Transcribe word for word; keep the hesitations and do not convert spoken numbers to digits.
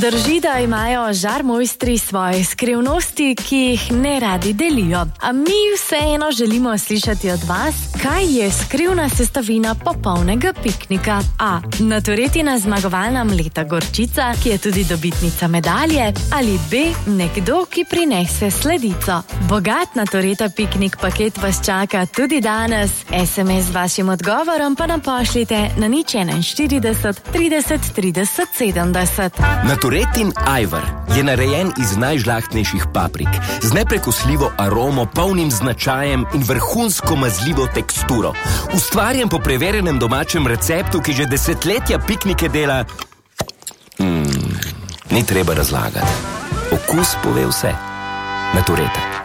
Drži, da imajo žarmojstri svoje skrivnosti, ki jih ne radi delijo. A mi vseeno želimo slišati od vas, kaj je skrivna sestavina popolnega piknika. A. Naturetina zmagovalna mleta gorčica, ki je tudi dobitnica medalje. Ali B. Nekdo, ki prinese sledico. Bogat Natureta piknik paket vas čaka tudi danes. es em es z vašim odgovorom pa nam pošljite na nič enainštirideset trideset trideset sedemdeset. Naturetin ajvar je narejen iz najžlahtnejših paprik, z neprekosljivo aromo, polnim značajem in vrhunsko mazljivo teksturo. Ustvarjen po preverjenem domačem receptu, ki že desetletja piknike dela... Hmm, ni treba razlagati. Okus pove vse. Natureta.